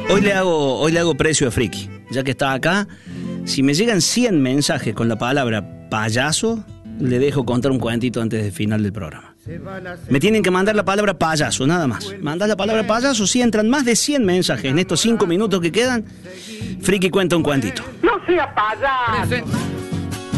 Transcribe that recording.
Hoy le hago precio a Friki. Ya que está acá, si me llegan 100 mensajes con la palabra payaso, le dejo contar un cuentito antes del final del programa. Me tienen que mandar la palabra payaso, nada más. Mandar la palabra payaso, si entran más de 100 mensajes en estos 5 minutos que quedan, Friki cuenta un cuentito. No sea payaso.